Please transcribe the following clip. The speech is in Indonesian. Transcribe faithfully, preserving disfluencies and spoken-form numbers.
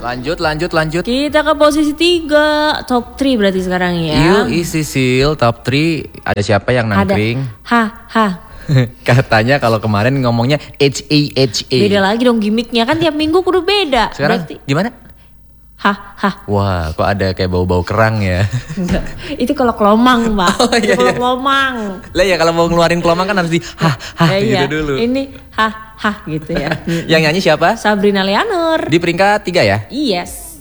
Lanjut, lanjut, lanjut. Kita ke posisi tiga, top tiga berarti sekarang ya. Yuk, isi Sil, top tiga. Ada siapa yang nangkring? Ada, ha, ha. Katanya kalau kemarin ngomongnya H A H A. Beda lagi dong gimmicknya, kan tiap minggu kudu beda. Sekarang berarti, gimana? ha, ha. Wah, kok ada kayak bau-bau kerang ya? Enggak, itu kalau kelomang, Mbak. Oh, iya, Kalau iya. kelomang. Lah ya kalau mau ngeluarin kelomang kan harus di ha ha Ya, gitu iya. dulu. Ini ha, ha gitu ya. Yang nyanyi siapa? Sabrina Leanur. Di peringkat tiga ya? Yes.